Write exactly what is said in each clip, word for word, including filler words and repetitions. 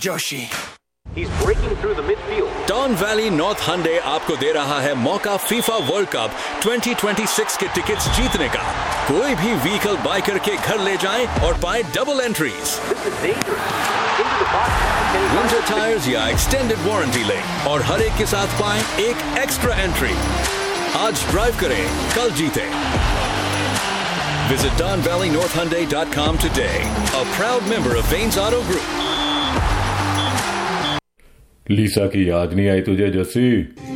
Joshi. He's breaking through the midfield. Don Valley North Hyundai आपको दे रहा है मौका FIFA world cup twenty twenty-six के टिकट्स जीतने का। कोई भी व्हीकल बाय करके घर ले जाएं और पाएं डबल एंट्रीज। विंटर टायर्स या एक्सटेंडेड वारंटी लें और हर एक के साथ पाएं एक एक्स्ट्रा एंट्री। आज ड्राइव करें, कल जीतें। Visit don valley north hyundai dot com today. A proud member of Vanes Auto Group. लीसा की याद नहीं आई तुझे जस्सी?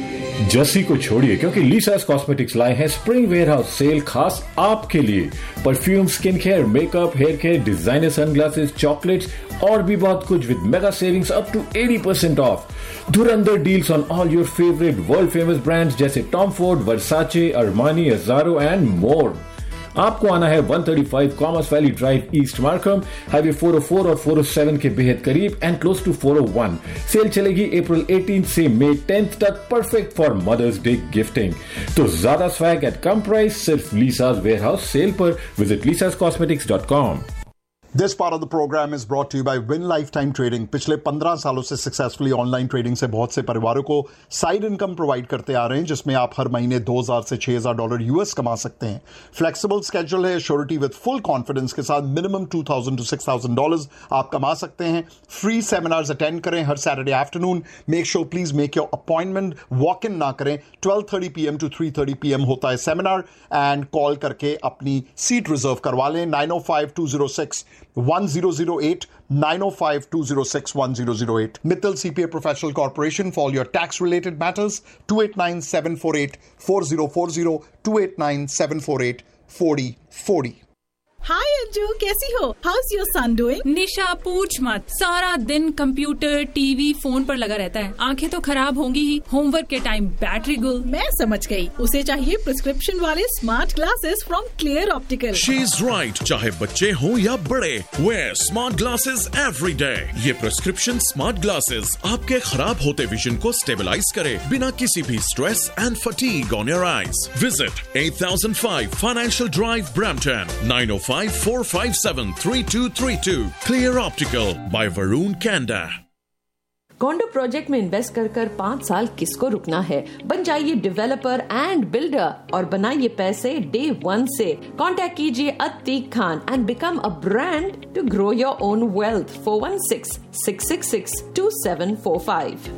जस्सी को छोड़िए क्योंकि लीसास कॉस्मेटिक्स लाए हैं स्प्रिंग वेयरहाउस सेल खास आपके लिए। Perfume, skin care, makeup, hair care, designer sunglasses, chocolates और भी बहुत कुछ with mega savings up to eighty percent of. Dhurandhar deals on all your favourite world famous brands जैसे Tom Ford, Versace, Armani, अज़ारो and more. आपको आना है one thirty-five commerce valley drive, east Markham, highway four oh four और four oh seven के बेहद करीब and close to four oh one। Cell चलेगी अप्रैल eighteenth से मई tenth तक, perfect for mothers day gifting. तो ज्यादा स्वैग एट कम प्राइस सिर्फ लीसास वेयरहाउस सेल पर। Visit लीसास cosmetics dot com. This part of the program is brought to you by Win Lifetime Trading. पिछले पंद्रह सालों से सक्सेसफुली ऑनलाइन ट्रेडिंग से बहुत से परिवारों को साइड इनकम प्रोवाइड करते आ रहे हैं, जिसमें आप हर महीने दो हज़ार से छह हज़ार डॉलर यूएस कमा सकते हैं। फ्लेक्सिबल स्केड्यूल है, श्योरिटी विद फुल कॉन्फिडेंस के साथ minimum two thousand to six thousand dollars आप कमा सकते हैं। फ्री सेमिनार्स अटेंड करें हर Saturday afternoon. Make sure please make your appointment, walk in ना करें। twelve thirty p m to three thirty p m होता है सेमिनार एंड कॉल करके अपनी सीट रिजर्व करवा लें। nine oh five two oh six one zero zero eight nine oh five two oh six one zero zero eight. Mittal C P A Professional Corporation for all your tax related matters. two eight nine seven four eight four zero four zero two eight nine seven four eight four oh four oh. हाय अंजू, कैसी हो? House your son doing? निशा पूछ मत, सारा दिन computer, TV, phone पर लगा रहता है। आंखें तो खराब होंगी ही, होमवर्क के टाइम बैटरी गुल। मैं समझ गई, उसे चाहिए प्रिस्क्रिप्शन वाले smart glasses from clear optical. She is right, चाहे बच्चे हों या बड़े, where smart glasses every day. ये प्रिस्क्रिप्शन स्मार्ट ग्लासेस आपके खराब होते विजन को स्टेबलाइज करे बिना किसी भी stress and fatigue on your eyes. Visit eight thousand five Financial Drive, Brampton, nine oh five four five seven three two three two. Clear Optical by Varun Kanda. Condor project में invest कर कर पाँच साल किसको रुकना है? बन जाइए डेवलपर एंड बिल्डर और बनाइए पैसे डे वन से। कॉन्टैक्ट कीजिए Atiq Khan and become a brand to grow your own wealth. four one six six six six two seven four five.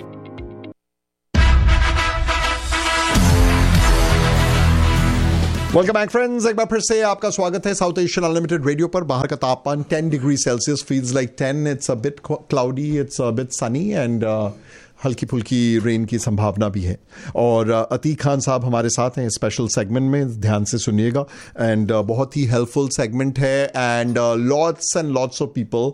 Welcome back friends, एक बार फिर से आपका स्वागत है साउथ एशियन अनलिमिटेड रेडियो पर। बाहर का तापमान ten degree Celsius, feels like ten. It's a bit cloudy, it's a bit Sunny and हल्की फुल्की रेन की संभावना भी है। और uh, अतीक खान साहब हमारे साथ हैं स्पेशल सेगमेंट में, ध्यान से सुनिएगा। एंड uh, बहुत ही हेल्पफुल सेगमेंट है and lots and lots of people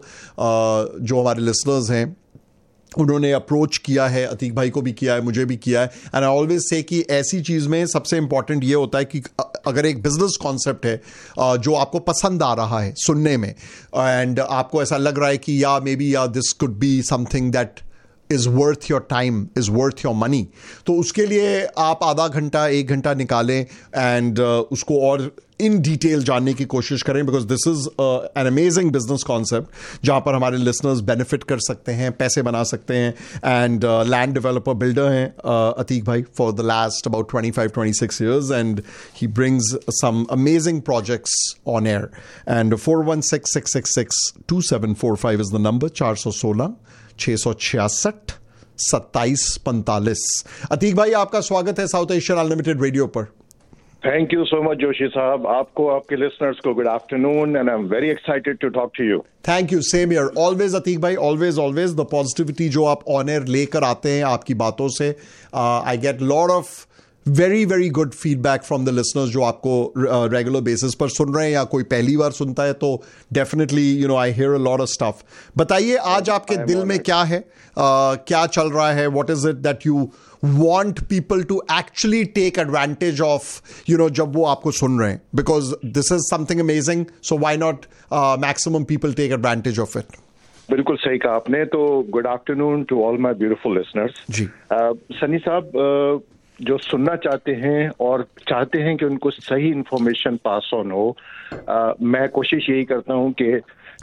जो हमारे लिसनर्स हैं उन्होंने अप्रोच किया है, अतीक भाई को भी किया है, मुझे भी किया है। एंड आई ऑलवेज से कि ऐसी चीज़ में सबसे इंपॉर्टेंट ये होता है कि अगर एक बिजनेस कॉन्सेप्ट है जो आपको पसंद आ रहा है सुनने में एंड आपको ऐसा लग रहा है कि या मे बी या this could be something that is worth your time, is worth your money, तो उसके लिए आप आधा घंटा एक घंटा निकालें एंड uh, उसको और इन डिटेल जानने की कोशिश करें, because this is an amazing business concept जहां पर हमारे लिसनर्स बेनिफिट कर सकते हैं, पैसे बना सकते हैं। एंड लैंड डेवलपर बिल्डर हैं uh, अतीक भाई for the last about twenty-five twenty-six years and he brings some amazing projects on air. And four one six six six six two seven four five is the number, चार सौ सोलह छह सौ छियासठ सत्ताईस पैंतालीस। अतीक भाई आपका स्वागत है साउथ एशियन अनलिमिटेड रेडियो पर। Thank you so much Joshi साहब, आपको आपके लिसनर्स को good afternoon and I am very excited to talk to you. Thank you, same here. Always Atiq भाई, ऑलवेज ऑलवेज द पॉजिटिविटी जो आप ऑन एयर लेकर आते हैं आपकी बातों से, I get lot of very very good feedback from the listeners जो आपको रेगुलर uh, बेसिस पर सुन रहे हैं या कोई पहली बार सुनता है तो definitely you know I hear a lot of stuff. बताइए आज आपके दिल में क्या है, uh, क्या चल रहा है, what is it that you want people to actually take advantage of, you know, जब वो आपको सुन रहे हैं, because this is something amazing, so why not uh, maximum people take advantage of it? बिल्कुल सही कहा आपने। तो good afternoon to all my beautiful listeners. जी सनी साहब, uh, जो सुनना चाहते हैं और चाहते हैं कि उनको सही इंफॉर्मेशन पास ऑन हो, uh, मैं कोशिश यही करता हूं कि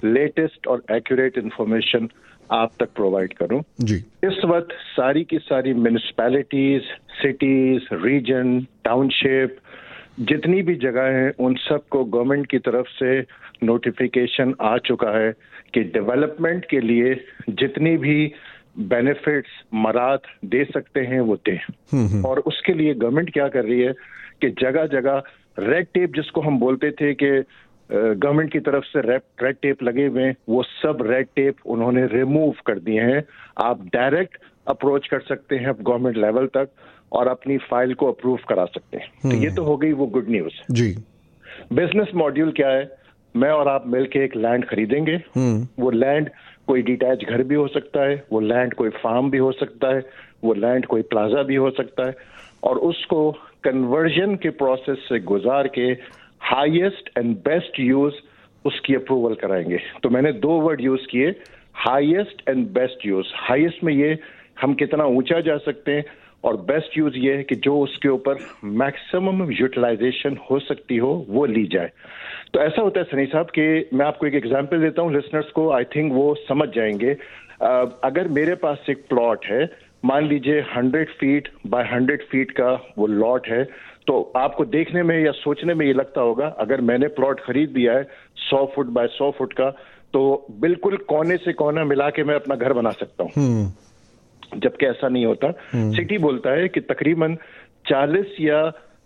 लेटेस्ट और एक्यूरेट इंफॉर्मेशन आप तक प्रोवाइड करूं। जी। इस वक्त सारी की सारी म्यूनिसिपैलिटीज, सिटीज, रीजन, टाउनशिप, जितनी भी जगह हैं, उन सबको गवर्नमेंट की तरफ से नोटिफिकेशन आ चुका है कि डेवलपमेंट के लिए जितनी भी बेनिफिट्स मराद दे सकते हैं वो दें। और उसके लिए गवर्नमेंट क्या कर रही है कि जगह जगह रेड टेप, जिसको हम बोलते थे कि गवर्नमेंट की तरफ से रेड टेप लगे हुए, वो सब रेड टेप उन्होंने रिमूव कर दिए हैं। आप डायरेक्ट अप्रोच कर सकते हैं गवर्नमेंट लेवल तक और अपनी फाइल को अप्रूव करा सकते हैं। तो ये तो हो गई वो गुड न्यूज। जी। बिजनेस मॉड्यूल क्या है? मैं और आप मिलके एक लैंड खरीदेंगे। वो लैंड कोई डिटैच घर भी हो सकता है, वो लैंड कोई फार्म भी हो सकता है, वो लैंड कोई प्लाजा भी हो सकता है, और उसको कन्वर्जन के प्रोसेस से गुजार के हाईएस्ट एंड बेस्ट यूज उसकी अप्रूवल कराएंगे। तो मैंने दो वर्ड यूज किए, highest and best use. Highest में ये हम कितना ऊंचा जा सकते हैं, और बेस्ट यूज ये है कि जो उसके ऊपर मैक्सिमम यूटिलाइजेशन हो सकती हो वो ली जाए। तो ऐसा होता है सनी साहब कि मैं आपको एक एग्जांपल देता हूं लिसनर्स को, आई थिंक वो समझ जाएंगे। uh, अगर मेरे पास एक प्लॉट है, मान लीजिए hundred feet by hundred feet का वो लॉट है, तो आपको देखने में या सोचने में ये लगता होगा अगर मैंने प्लॉट खरीद दिया है सौ फुट बाय सौ फुट का, तो बिल्कुल कोने से कोना मिला के मैं अपना घर बना सकता हूँ, जबकि ऐसा नहीं होता। सिटी बोलता है कि तकरीबन चालीस या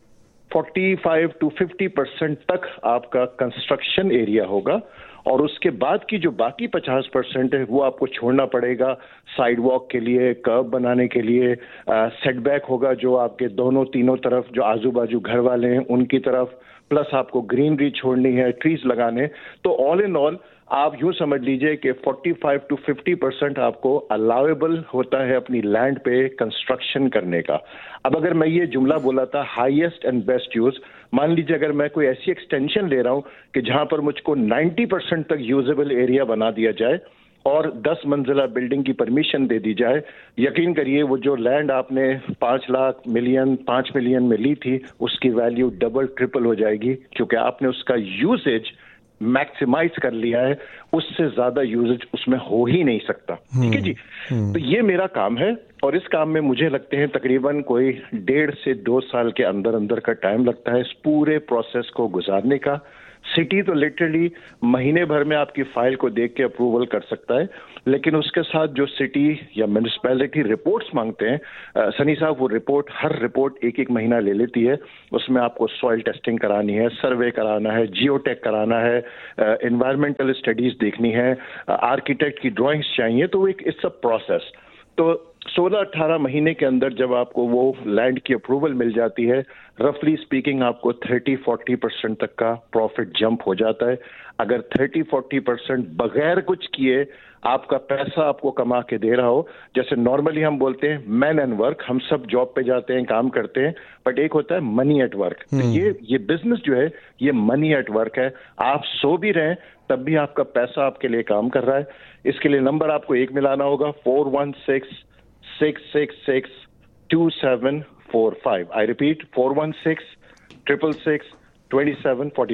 पैंतालीस टू पचास परसेंट तक आपका कंस्ट्रक्शन एरिया होगा, और उसके बाद की जो बाकी पचास परसेंट है वो आपको छोड़ना पड़ेगा साइड वॉक के लिए, कर्ब बनाने के लिए, सेटबैक होगा जो आपके दोनों तीनों तरफ जो आजू बाजू घर वाले हैं उनकी तरफ, प्लस आपको ग्रीनरी छोड़नी है, ट्रीज लगाने। तो ऑल इन ऑल आप यूं समझ लीजिए कि पैंतालीस टू पचास परसेंट आपको अलाउेबल होता है अपनी लैंड पे कंस्ट्रक्शन करने का। अब अगर मैं ये जुमला बोला था हाईएस्ट एंड बेस्ट यूज, मान लीजिए अगर मैं कोई ऐसी एक्सटेंशन ले रहा हूं कि जहां पर मुझको नब्बे परसेंट तक यूजेबल एरिया बना दिया जाए और दस मंजिला बिल्डिंग की परमिशन दे दी जाए, यकीन करिए वो जो लैंड आपने पांच लाख मिलियन पांच मिलियन में ली थी उसकी वैल्यू डबल ट्रिपल हो जाएगी, क्योंकि आपने उसका यूसेज मैक्सिमाइज कर लिया है। उससे ज्यादा यूजेज उसमें हो ही नहीं सकता। ठीक है जी। तो ये मेरा काम है, और इस काम में मुझे लगते हैं तकरीबन कोई डेढ़ से दो साल के अंदर अंदर का टाइम लगता है इस पूरे प्रोसेस को गुजारने का। सिटी तो लिटरली महीने भर में आपकी फाइल को देख के अप्रूवल कर सकता है, लेकिन उसके साथ जो सिटी या म्यूनिसिपैलिटी रिपोर्ट्स मांगते हैं, आ, सनी साहब वो रिपोर्ट, हर रिपोर्ट एक एक महीना ले लेती है। उसमें आपको सॉइल टेस्टिंग करानी है, सर्वे कराना है, जियोटेक कराना है, एनवायरमेंटल स्टडीज देखनी है, आर्किटेक्ट की ड्राइंग्स चाहिए, तो एक इट्स अ प्रोसेस। तो सोलह अठारह महीने के अंदर जब आपको वो लैंड की अप्रूवल मिल जाती है, रफली स्पीकिंग आपको तीस चालीस परसेंट तक का प्रॉफिट जंप हो जाता है। अगर तीस चालीस परसेंट बगैर कुछ किए आपका पैसा आपको कमा के दे रहा हो, जैसे नॉर्मली हम बोलते हैं मैन एंड वर्क, हम सब जॉब पे जाते हैं, काम करते हैं, बट एक होता है मनी एट वर्क। तो ये ये बिजनेस जो है ये मनी एट वर्क है। आप सो भी रहे तब भी आपका पैसा आपके लिए काम कर रहा है। इसके लिए नंबर आपको एक मिलाना होगा, four one six six six six to seven four five. I repeat, four one six triple six twenty seven forty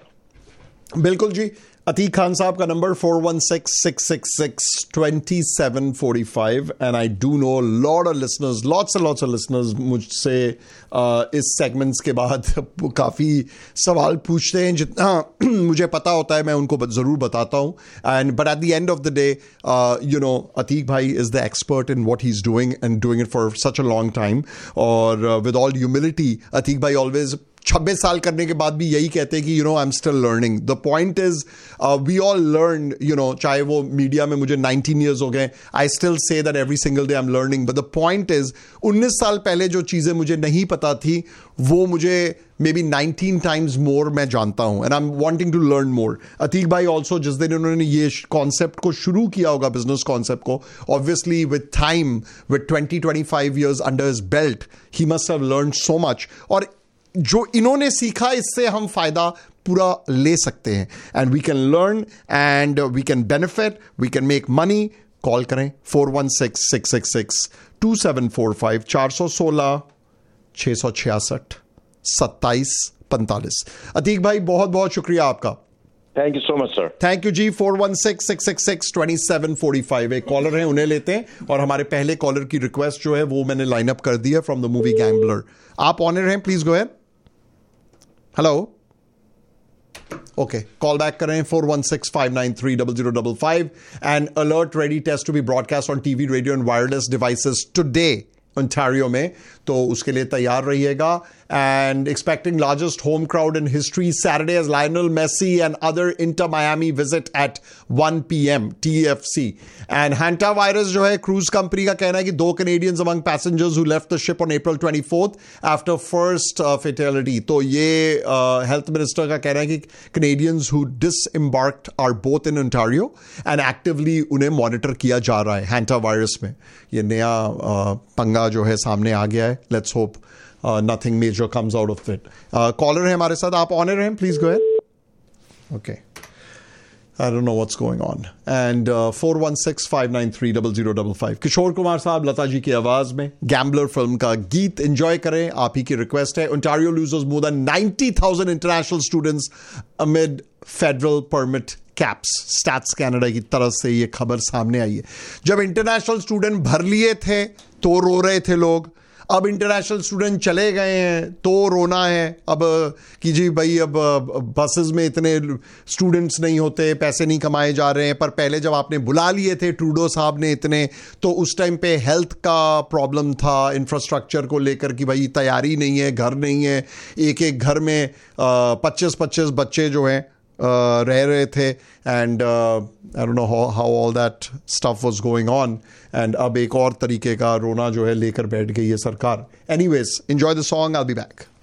five. बिल्कुल जी, अतीक खान साहब का number four one six six six six twenty seven forty five. And I do know lot of listeners, lots and lots of listeners मुझसे इस segments के बाद काफ़ी सवाल पूछते हैं। जितना मुझे पता होता है मैं उनको ज़रूर बताता हूँ। And but at the end of the day you know Atiq भाई is the expert in what he is doing and doing it for such a long time. और विद ऑल ह्यूमिलिटी अतीक भाई ऑलवेज छब्बीस साल करने के बाद भी यही कहते हैं कि you know I am still learning. The point is we all learn, you know, चाहे वो मीडिया में मुझे नाइनटीन ईयर्स हो गए, I still say that every single day I am learning. But the point is उन्नीस साल पहले जो चीज़ें मुझे नहीं पता थी वो मुझे may be nineteen times more मैं जानता हूं, and I am wanting to learn more. Atiq भाई ऑल्सो जिस दिन उन्होंने ये कॉन्सेप्ट को शुरू किया होगा, बिजनेस कॉन्सेप्ट को, obviously with time, with twenty twenty five years under his belt, he must have learn so much. और जो इन्होंने सीखा इससे हम फायदा पूरा ले सकते हैं। And we can learn and we can benefit, we can make money. Call करें four one six six six six to seven four five, चार सौ सोलह छः सौ छियासठ सत्ताईस पैंतालीस। अतीक भाई बहुत बहुत शुक्रिया आपका। Thank you so much sir. Thank you ji. Four one six six six six twenty seven forty five एक कॉलर है, उन्हें लेते हैं. और हमारे पहले कॉलर की रिक्वेस्ट जो है वो मैंने लाइन अप कर दी है फ्रॉम द मूवी गैम्बलर. आप ऑनर हैं, please go ahead. Hello. Okay, call back करें four one six five nine three double zero double five. And alert ready test to be broadcast on TV, radio and wireless devices today Ontario में, तो उसके लिए तैयार रहिएगा. And expecting largest home crowd in history Saturday as Lionel Messi and other Inter Miami visit at one p.m. T F C. And hantavirus जो है, cruise company का कहना है कि दो Canadians among passengers who left the ship on April twenty-fourth after first uh, fatality. तो ये uh, health minister का कहना है कि Canadians who disembarked are both in Ontario and actively उन्हें monitor किया जा रहा है hantavirus में. ये नया uh, पंगा जो है सामने आ गया है. Let's hope Uh, nothing major comes out of it. Uh, caller है हमारे साथ, आप ऑनर हैं, please go ahead. Okay. I don't know what's going on. And uh, four one six five nine three double zero double five. Kishore Kumar साहब लता जी की आवाज में gambler film का गीत एंजॉय करें, आप ही की रिक्वेस्ट है. Ontario loses more than ninety thousand international students amid federal permit caps. Stats Canada की तरफ से ये खबर सामने आई है. जब इंटरनेशनल स्टूडेंट भर लिए थे तो रो रहे थे लोग, अब इंटरनेशनल स्टूडेंट चले गए हैं तो रोना है अब कि जी भाई अब बसेस में इतने स्टूडेंट्स नहीं होते, पैसे नहीं कमाए जा रहे हैं. पर पहले जब आपने बुला लिए थे ट्रूडो साहब ने इतने, तो उस टाइम पे हेल्थ का प्रॉब्लम था, इंफ्रास्ट्रक्चर को लेकर कि भाई तैयारी नहीं है, घर नहीं है. एक एक घर में पच्चीस पच्चीस बच्चे जो हैं Uh, रह रहे थे. And I don't know how all that stuff was going on. And अब एक और तरीके का रोना जो है लेकर बैठ गई है सरकार. Anyways, enjoy the song, I will be back.